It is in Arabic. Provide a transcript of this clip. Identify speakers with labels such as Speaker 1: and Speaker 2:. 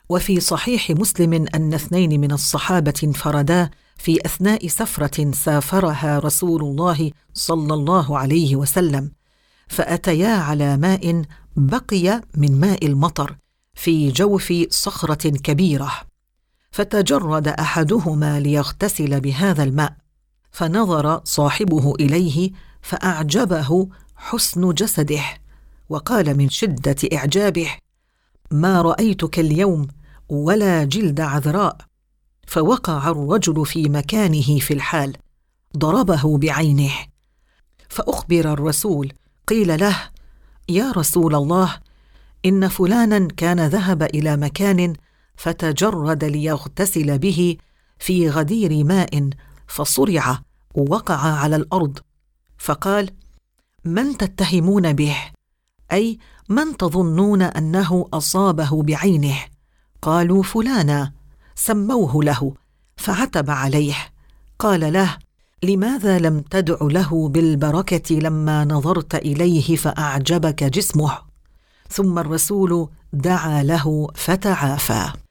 Speaker 1: وفي صحيح مسلم أن 2 من الصحابة انفردا في أثناء سفرة سافرها رسول الله صلى الله عليه وسلم، فأتيا على ماء بقي من ماء المطر في جوف صخرة كبيرة، فتجرد أحدهما ليغتسل بهذا الماء، فنظر صاحبه إليه فأعجبه حسن جسده، وقال من شدة إعجابه: ما رأيتك اليوم ولا جلد عذراء. فوقع الرجل في مكانه في الحال، ضربه بعينه، فأخبر الرسول، قيل له: يا رسول الله، إن فلانا كان ذهب إلى مكان فتجرد ليغتسل به في غدير ماء فصرع ووقع على الأرض. فقال: من تتهمون به؟ أي من تظنون أنه أصابه بعينه؟ قالوا: فلانا. سموه له فعتب عليه، قال له: لماذا لم تدع له بالبركة لما نظرت إليه فأعجبك جسمه؟ ثم الرسول دعا له فتعافى.